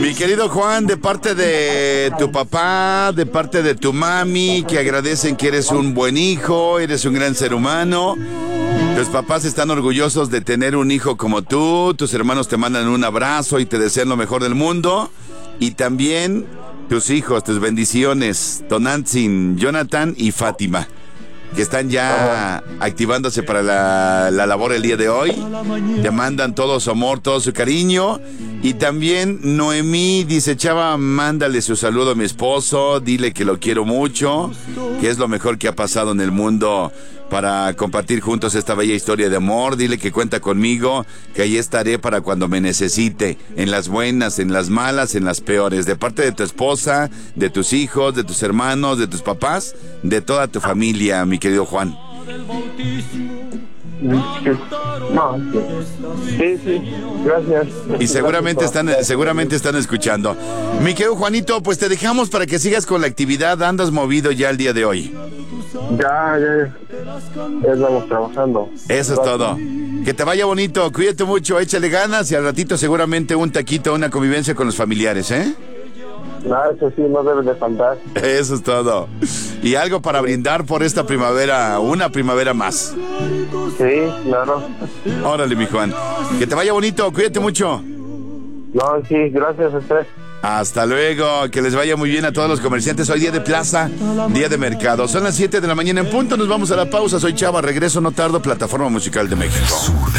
Mi querido Juan, de parte de tu papá, de parte de tu mami, que agradecen que eres un buen hijo, eres un gran ser humano. Tus papás están orgullosos de tener un hijo como tú, tus hermanos te mandan un abrazo y te desean lo mejor del mundo. Y también tus hijos, tus bendiciones, Tonantzin, Jonathan y Fátima, que están ya activándose para la labor el día de hoy. Te mandan todo su amor, todo su cariño. Y también Noemí dice: Chava, mándale su saludo a mi esposo, dile que lo quiero mucho, que es lo mejor que ha pasado en el mundo para compartir juntos esta bella historia de amor. Dile que cuenta conmigo, que ahí estaré para cuando me necesite, en las buenas, en las malas, en las peores. De parte de tu esposa, de tus hijos, de tus hermanos, de tus papás, de toda tu familia, mi querido Juan. No, sí, gracias. Y seguramente están escuchando. Mi querido Juanito, pues te dejamos para que sigas con la actividad. Andas movido ya el día de hoy. Ya estamos trabajando. Eso es todo. Que te vaya bonito, cuídate mucho, échale ganas y al ratito seguramente un taquito, una convivencia con los familiares, ¿eh? No, eso sí, no debe de faltar. Eso es todo. Y algo para brindar por esta primavera, una primavera más. Sí, claro. Órale, mi Juan. Que te vaya bonito, cuídate mucho. No, sí, gracias a usted. Hasta luego, que les vaya muy bien a todos los comerciantes. Hoy día de plaza, día de mercado. Son las 7 de la mañana en punto, nos vamos a la pausa. Soy Chava, regreso, no tardo, Plataforma Musical de México.